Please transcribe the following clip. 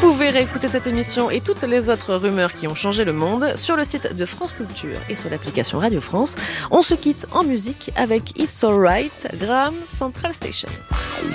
pouvez réécouter cette émission et toutes les autres rumeurs qui ont changé le monde sur le site de France Culture et sur l'application Radio France. On se quitte en musique avec It's Alright, Graham Central Station.